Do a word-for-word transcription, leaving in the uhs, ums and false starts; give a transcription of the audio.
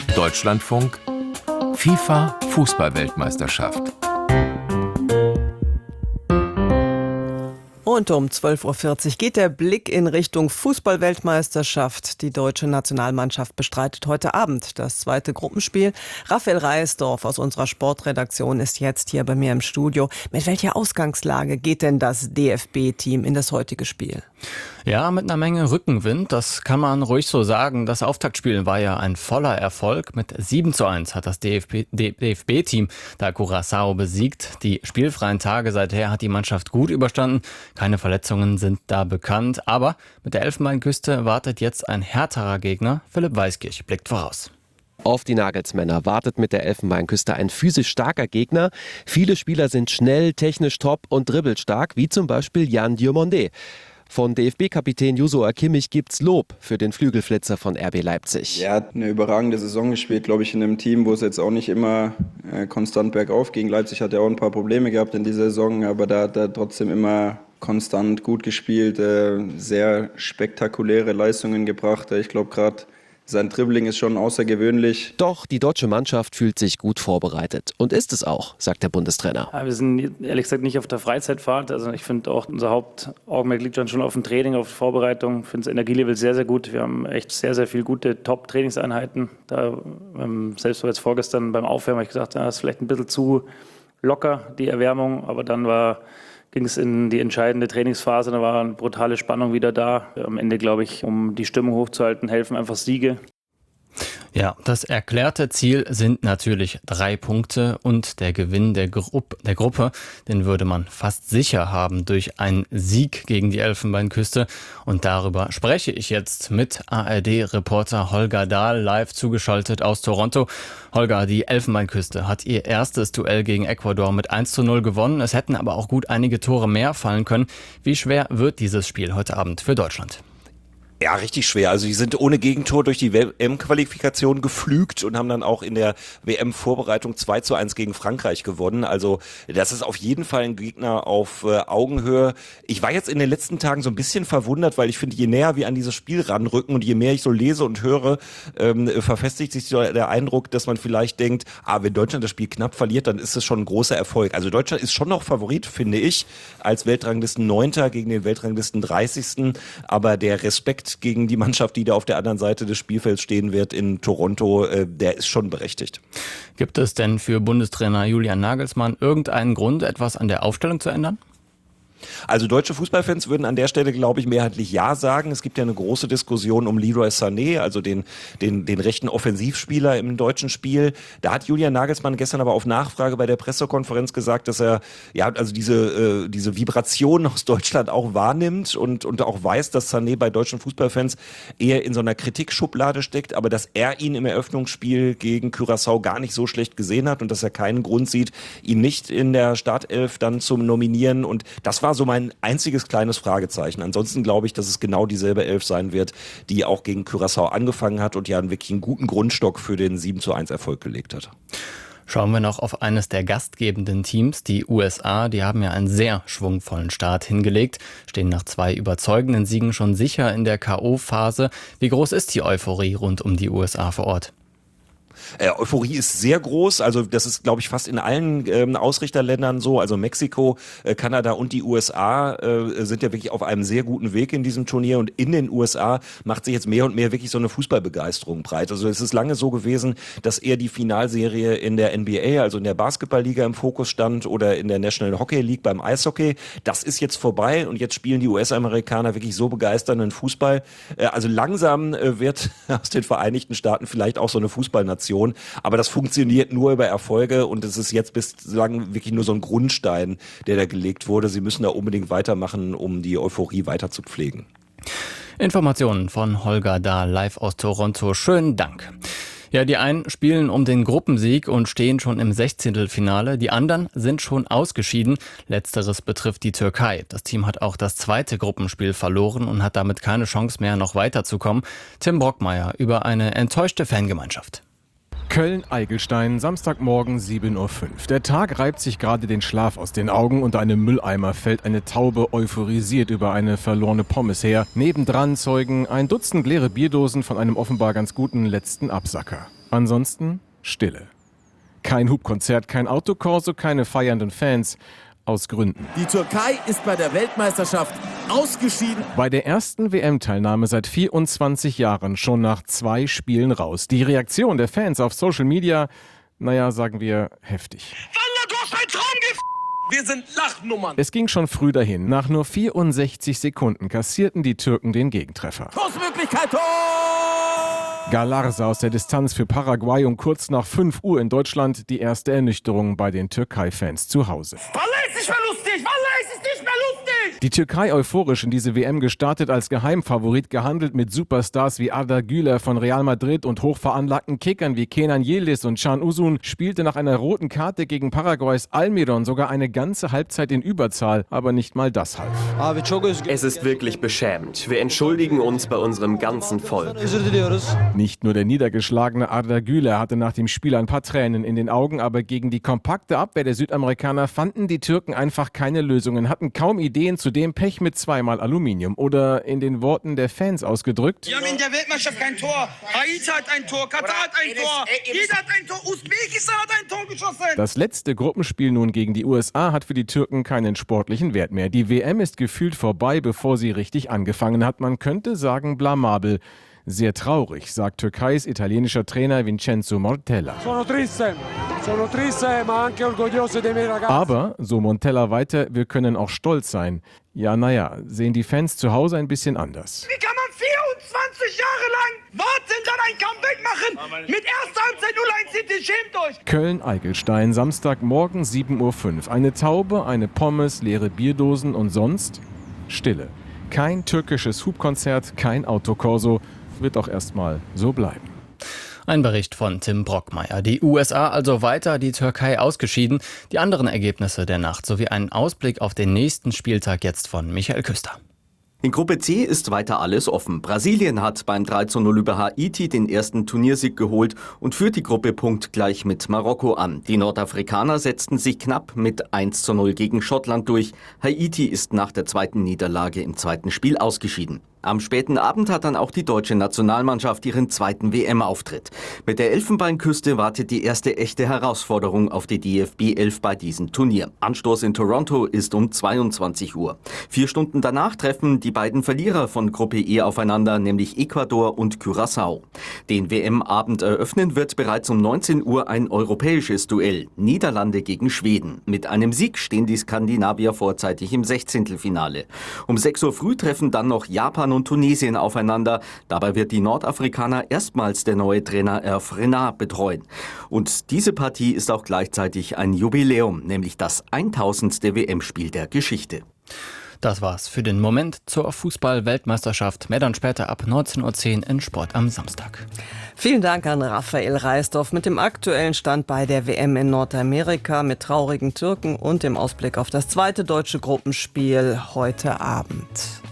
Deutschlandfunk FIFA Fußball-Weltmeisterschaft. Und um zwölf Uhr vierzig geht der Blick in Richtung Fußball-Weltmeisterschaft. Die deutsche Nationalmannschaft bestreitet heute Abend das zweite Gruppenspiel. Raphael Reisdorf aus unserer Sportredaktion ist jetzt hier bei mir im Studio. Mit welcher Ausgangslage geht denn das D F B-Team in das heutige Spiel? Ja, mit einer Menge Rückenwind, das kann man ruhig so sagen. Das Auftaktspiel war ja ein voller Erfolg. Mit sieben zu eins hat das D F B-Team da Curaçao besiegt. Die spielfreien Tage seither hat die Mannschaft gut überstanden. Keine Verletzungen sind da bekannt. Aber mit der Elfenbeinküste wartet jetzt ein härterer Gegner. Philipp Weiskirch blickt voraus. Auf die Nagelsmänner wartet mit der Elfenbeinküste ein physisch starker Gegner. Viele Spieler sind schnell, technisch top und dribbelstark, wie zum Beispiel Jan Diomandé. Von D F B-Kapitän Joshua Kimmich gibt's Lob für den Flügelflitzer von R B Leipzig. Er hat eine überragende Saison gespielt, glaube ich, in einem Team, wo es jetzt auch nicht immer äh, konstant bergauf ging. Leipzig hat ja auch ein paar Probleme gehabt in dieser Saison, aber da hat er trotzdem immer konstant gut gespielt, äh, sehr spektakuläre Leistungen gebracht. Ich glaube gerade, sein Dribbling ist schon außergewöhnlich. Doch die deutsche Mannschaft fühlt sich gut vorbereitet. Und ist es auch, sagt der Bundestrainer. Ja, wir sind ehrlich gesagt nicht auf der Freizeitfahrt. Also ich finde auch, unser Hauptaugenmerk liegt dann schon auf dem Training, auf der Vorbereitung. Ich finde das Energielevel sehr, sehr gut. Wir haben echt sehr, sehr viele gute Top-Trainingseinheiten. Da, ähm, selbst jetzt vorgestern beim Aufwärmen habe ich gesagt, das ist vielleicht ein bisschen zu locker, die Erwärmung. Aber dann war... ging es in die entscheidende Trainingsphase, da war eine brutale Spannung wieder da. Am Ende, glaube ich, um die Stimmung hochzuhalten, helfen einfach Siege. Ja, das erklärte Ziel sind natürlich drei Punkte und der Gewinn der, Grupp, der Gruppe, den würde man fast sicher haben durch einen Sieg gegen die Elfenbeinküste. Und darüber spreche ich jetzt mit A R D-Reporter Holger Dahl, live zugeschaltet aus Toronto. Holger, die Elfenbeinküste hat ihr erstes Duell gegen Ecuador mit eins zu null gewonnen. Es hätten aber auch gut einige Tore mehr fallen können. Wie schwer wird dieses Spiel heute Abend für Deutschland? Ja, richtig schwer. Also die sind ohne Gegentor durch die W M-Qualifikation geflügt und haben dann auch in der W M-Vorbereitung zwei zu eins gegen Frankreich gewonnen. Also das ist auf jeden Fall ein Gegner auf äh, Augenhöhe. Ich war jetzt in den letzten Tagen so ein bisschen verwundert, weil ich finde, je näher wir an dieses Spiel ranrücken und je mehr ich so lese und höre, ähm, verfestigt sich so der Eindruck, dass man vielleicht denkt, ah, wenn Deutschland das Spiel knapp verliert, dann ist es schon ein großer Erfolg. Also Deutschland ist schon noch Favorit, finde ich, als Weltranglisten Neunter gegen den Weltranglisten dreißigsten Aber der Respekt gegen die Mannschaft, die da auf der anderen Seite des Spielfelds stehen wird in Toronto, äh, der ist schon berechtigt. Gibt es denn für Bundestrainer Julian Nagelsmann irgendeinen Grund, etwas an der Aufstellung zu ändern? Also deutsche Fußballfans würden an der Stelle, glaube ich, mehrheitlich ja sagen. Es gibt ja eine große Diskussion um Leroy Sané, also den, den, den rechten Offensivspieler im deutschen Spiel. Da hat Julian Nagelsmann gestern aber auf Nachfrage bei der Pressekonferenz gesagt, dass er ja also diese, äh, diese Vibration aus Deutschland auch wahrnimmt und, und auch weiß, dass Sané bei deutschen Fußballfans eher in so einer Kritikschublade steckt, aber dass er ihn im Eröffnungsspiel gegen Curaçao gar nicht so schlecht gesehen hat und dass er keinen Grund sieht, ihn nicht in der Startelf dann zu nominieren. Und das war so mein einziges kleines Fragezeichen. Ansonsten glaube ich, dass es genau dieselbe Elf sein wird, die auch gegen Curaçao angefangen hat und ja einen wirklich einen guten Grundstock für den sieben zu eins Erfolg gelegt hat. Schauen wir noch auf eines der gastgebenden Teams, die U S A. Die haben ja einen sehr schwungvollen Start hingelegt, stehen nach zwei überzeugenden Siegen schon sicher in der K O-Phase. Wie groß ist die Euphorie rund um die U S A vor Ort? Äh, Euphorie ist sehr groß, also das ist, glaube ich, fast in allen ähm, Ausrichterländern so, also Mexiko, äh, Kanada und die U S A äh, sind ja wirklich auf einem sehr guten Weg in diesem Turnier und in den U S A macht sich jetzt mehr und mehr wirklich so eine Fußballbegeisterung breit. Also es ist lange so gewesen, dass eher die Finalserie in der N B A, also in der Basketballliga im Fokus stand oder in der National Hockey League beim Eishockey. Das ist jetzt vorbei und jetzt spielen die U S-Amerikaner wirklich so begeisternden Fußball. Äh, also langsam äh, wird aus den Vereinigten Staaten vielleicht auch so eine Fußballnation. Aber das funktioniert nur über Erfolge und es ist jetzt bislang wirklich nur so ein Grundstein, der da gelegt wurde. Sie müssen da unbedingt weitermachen, um die Euphorie weiter zu pflegen. Informationen von Holger Dahl live aus Toronto. Schönen Dank. Ja, die einen spielen um den Gruppensieg und stehen schon im Sechzehntelfinale. Die anderen sind schon ausgeschieden. Letzteres betrifft die Türkei. Das Team hat auch das zweite Gruppenspiel verloren und hat damit keine Chance mehr, noch weiterzukommen. Tim Brockmeier über eine enttäuschte Fangemeinschaft. Köln-Eigelstein, Samstagmorgen sieben Uhr fünf. Der Tag reibt sich gerade den Schlaf aus den Augen. Unter einem Mülleimer fällt eine Taube euphorisiert über eine verlorene Pommes her. Nebendran zeugen ein Dutzend leere Bierdosen von einem offenbar ganz guten letzten Absacker. Ansonsten Stille. Kein Hupkonzert, kein Autokorso, keine feiernden Fans. Aus Gründen. Die Türkei ist bei der Weltmeisterschaft ausgeschieden. Bei der ersten W M-Teilnahme seit vierundzwanzig Jahren schon nach zwei Spielen raus. Die Reaktion der Fans auf Social Media, naja, sagen wir, heftig. Wallah, du hast ein Traumgift! Wir sind Lachnummern. Es ging schon früh dahin. Nach nur vierundsechzig Sekunden kassierten die Türken den Gegentreffer. Kursmöglichkeit, Tor! Galarza aus der Distanz für Paraguay um kurz nach fünf Uhr in Deutschland die erste Ernüchterung bei den Türkei-Fans zu Hause. Wallah, ist nicht mehr lustig! Wallah, ist es nicht mehr lustig! Die Türkei euphorisch in diese W M gestartet, als Geheimfavorit gehandelt mit Superstars wie Arda Güler von Real Madrid und hochveranlagten Kickern wie Kenan Yildiz und Can Uzun, spielte nach einer roten Karte gegen Paraguays Almiron sogar eine ganze Halbzeit in Überzahl, aber nicht mal das half. Es ist wirklich beschämend. Wir entschuldigen uns bei unserem ganzen Volk. Nicht nur der niedergeschlagene Arda Güler hatte nach dem Spiel ein paar Tränen in den Augen, aber gegen die kompakte Abwehr der Südamerikaner fanden die Türken einfach keine Lösungen, hatten kaum Ideen, zudem Pech mit zweimal Aluminium. Oder in den Worten der Fans ausgedrückt: Wir haben in der Weltmeisterschaft kein Tor. Haiti hat ein Tor, Katar hat ein Tor, jeder hat ein Tor, Usbekistan hat ein Tor geschossen. Das letzte Gruppenspiel nun gegen die U S A hat für die Türken keinen sportlichen Wert mehr. Die W M ist gefühlt vorbei, bevor sie richtig angefangen hat. Man könnte sagen blamabel. Sehr traurig, sagt Türkeis italienischer Trainer Vincenzo Montella. Aber, so Montella weiter, wir können auch stolz sein. Ja, naja, sehen die Fans zu Hause ein bisschen anders. Wie kann man vierundzwanzig Jahre lang warten, dann ein Comeback machen? Mit erster Halbzeit null eins City, schämt euch! Köln-Eigelstein, Samstagmorgen sieben Uhr fünf. Eine Taube, eine Pommes, leere Bierdosen und sonst Stille. Kein türkisches Hupkonzert, kein Autokorso. Wird auch erstmal so bleiben. Ein Bericht von Tim Brockmeier. Die U S A also weiter, die Türkei ausgeschieden. Die anderen Ergebnisse der Nacht sowie einen Ausblick auf den nächsten Spieltag jetzt von Michael Küster. In Gruppe C ist weiter alles offen. Brasilien hat beim drei zu null über Haiti den ersten Turniersieg geholt und führt die Gruppe punktgleich mit Marokko an. Die Nordafrikaner setzten sich knapp mit eins zu null gegen Schottland durch. Haiti ist nach der zweiten Niederlage im zweiten Spiel ausgeschieden. Am späten Abend hat dann auch die deutsche Nationalmannschaft ihren zweiten W M-Auftritt. Mit der Elfenbeinküste wartet die erste echte Herausforderung auf die D F B elf bei diesem Turnier. Anstoß in Toronto ist um zweiundzwanzig Uhr. Vier Stunden danach treffen die beiden Verlierer von Gruppe E aufeinander, nämlich Ecuador und Curaçao. Den W M-Abend eröffnen wird bereits um neunzehn Uhr ein europäisches Duell. Niederlande gegen Schweden. Mit einem Sieg stehen die Skandinavier vorzeitig im Sechzehntelfinale. Um sechs Uhr früh treffen dann noch Japan und Tunesien aufeinander. Dabei wird die Nordafrikaner erstmals der neue Trainer Hervé Renard betreuen. Und diese Partie ist auch gleichzeitig ein Jubiläum, nämlich das tausendste W M-Spiel der Geschichte. Das war's für den Moment zur Fußball-Weltmeisterschaft. Mehr dann später ab neunzehn Uhr zehn in Sport am Samstag. Vielen Dank an Raphael Reisdorf mit dem aktuellen Stand bei der W M in Nordamerika mit traurigen Türken und dem Ausblick auf das zweite deutsche Gruppenspiel heute Abend.